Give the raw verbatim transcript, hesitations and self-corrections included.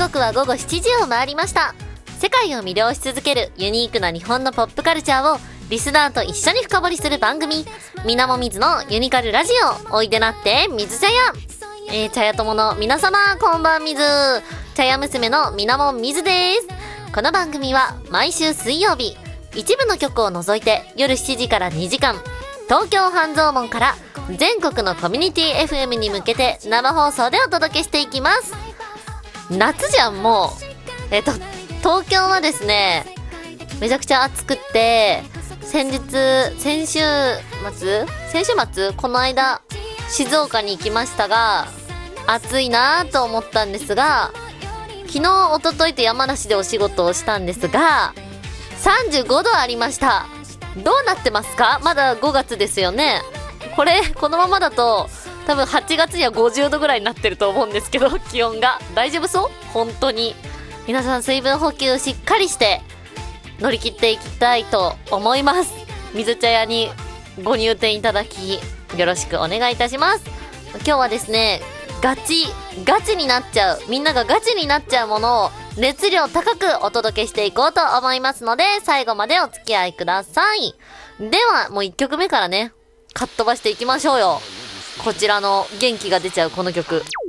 刻は午後しちじを回りました。世界を魅了し続けるユニークな日本のポップカルチャーをリスナーと一緒に深掘りする番組、みなもみずのユニカルラジオ。おいでなってみず茶屋。えー、茶屋友の皆様こんばんみず。茶屋娘のみなもみずです。この番組は毎週水曜日、一部の局を除いて夜しちじからにじかん、東京半蔵門から全国のコミュニティ エフエム に向けて生放送でお届けしていきます。夏じゃん、もう。えっと東京はですね、めちゃくちゃ暑くって、先日先週末先週末この間静岡に行きましたが、暑いなぁと思ったんですが、昨日一昨日と山梨でお仕事をしたんですが、さんじゅうごどありました。どうなってますか？まだごがつですよね。これこのままだと多分はちがつにはごじゅうどぐらいになってると思うんですけど、気温が大丈夫そう？本当に皆さん水分補給しっかりして乗り切っていきたいと思います。水茶屋にご入店いただきよろしくお願いいたします。今日はですね、ガチガチになっちゃう、みんながガチになっちゃうものを熱量高くお届けしていこうと思いますので、最後までお付き合いください。ではもういっきょくめからね、かっ飛ばしていきましょうよ。こちらの元気が出ちゃうこの曲。